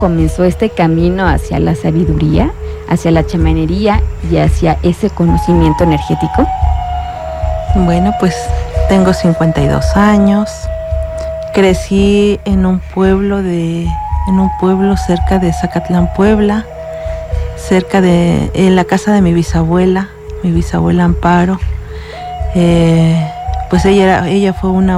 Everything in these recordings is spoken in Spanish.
comenzó este camino hacia la sabiduría, hacia la chamanería y hacia ese conocimiento energético? Bueno, pues tengo 52 años. Crecí en un pueblo cerca de Zacatlán, Puebla, en la casa de mi bisabuela Amparo. Pues ella fue una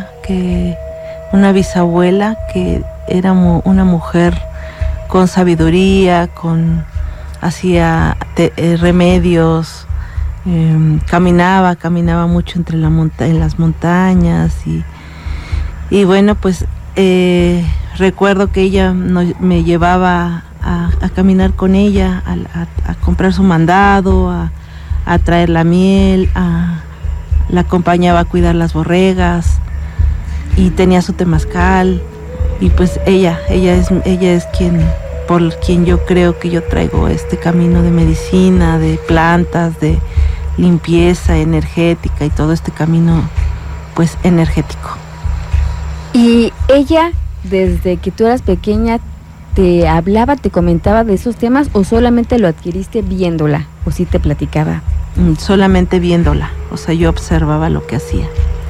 bisabuela que era una mujer con sabiduría, hacía remedios, caminaba mucho en las montañas y bueno, pues recuerdo que ella me llevaba a caminar con ella, a comprar su mandado, a traer la miel, la acompañaba a cuidar las borregas y tenía su temazcal. Y pues ella es por quien yo creo que yo traigo este camino de medicina, de plantas, de limpieza energética y todo este camino pues energético. Y ella, desde que tú eras pequeña, ¿te hablaba, te comentaba de esos temas o solamente lo adquiriste viéndola o sí te platicaba? Solamente viéndola, o sea, yo observaba lo que hacía.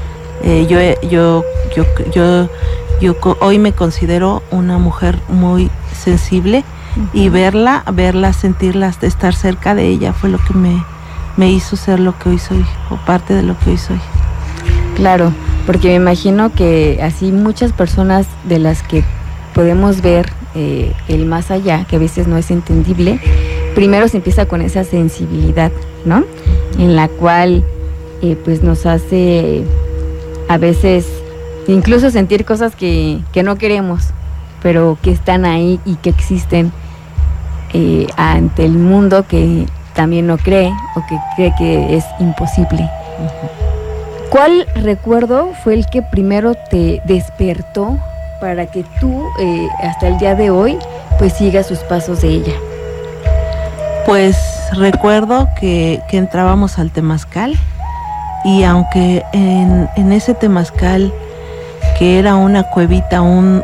Yo hoy me considero una mujer muy sensible. Uh-huh. Y verla, sentirla, estar cerca de ella fue lo que me hizo ser lo que hoy soy, o parte de lo que hoy soy. Claro, porque me imagino que así muchas personas de las que podemos ver el más allá, que a veces no es entendible, primero se empieza con esa sensibilidad, ¿no? En la cual pues nos hace a veces incluso sentir cosas que no queremos, pero que están ahí y que existen ante el mundo que también no cree o que cree que es imposible. Uh-huh. ¿Cuál recuerdo fue el que primero te despertó para que tú hasta el día de hoy pues sigas sus pasos de ella? Pues recuerdo que entrábamos al temazcal y aunque en ese temazcal, que era una cuevita,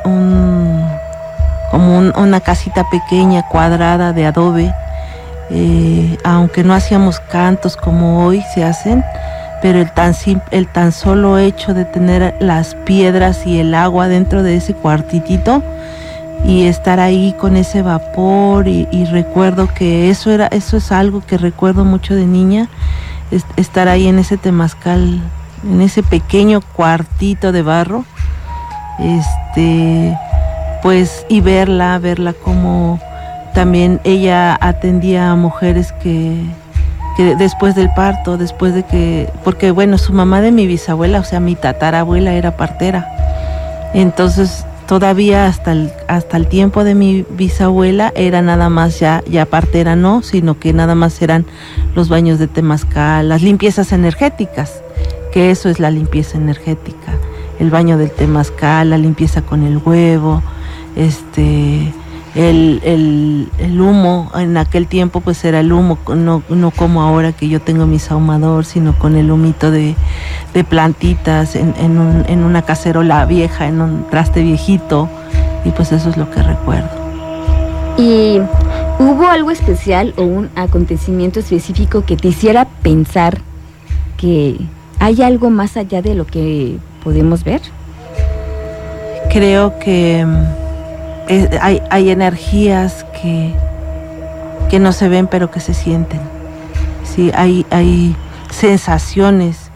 como una casita pequeña cuadrada de adobe, aunque no hacíamos cantos como hoy se hacen, pero el tan solo hecho de tener las piedras y el agua dentro de ese cuartitito y estar ahí con ese vapor y recuerdo que eso es algo que recuerdo mucho de niña, estar ahí en ese temazcal, en ese pequeño cuartito de barro, pues y verla como también ella atendía a mujeres que después del parto, porque bueno, su mamá de mi bisabuela, o sea, mi tatarabuela era partera. Entonces, todavía hasta el tiempo de mi bisabuela era nada más ya partera no, sino que nada más eran los baños de temazcal, las limpiezas energéticas, que eso es la limpieza energética, el baño del temazcal, la limpieza con el huevo, el humo, en aquel tiempo pues era el humo, no como ahora que yo tengo mi sahumador, sino con el humito de plantitas en una cacerola vieja, en un traste viejito, y pues eso es lo que recuerdo. ¿Y hubo algo especial o un acontecimiento específico que te hiciera pensar que hay algo más allá de lo que podemos ver? Creo que hay energías que no se ven pero que se sienten. Sí, hay sensaciones,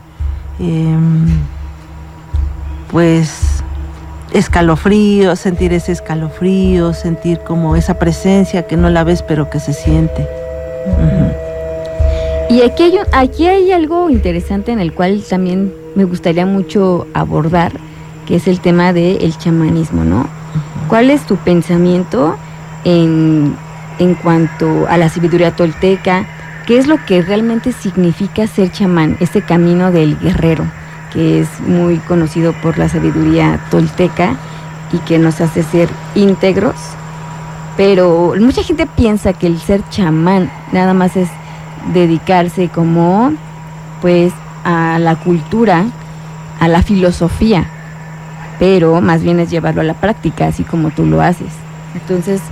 pues escalofrío, sentir ese escalofrío, sentir como esa presencia que no la ves pero que se siente. Uh-huh. Y aquí hay algo interesante en el cual también me gustaría mucho abordar, que es el tema del chamanismo, ¿no? ¿Cuál es tu pensamiento en cuanto a la sabiduría tolteca? ¿Qué es lo que realmente significa ser chamán? Este camino del guerrero, que es muy conocido por la sabiduría tolteca y que nos hace ser íntegros. Pero mucha gente piensa que el ser chamán nada más es dedicarse como pues a la cultura, a la filosofía, pero más bien es llevarlo a la práctica, así como tú lo haces. Entonces,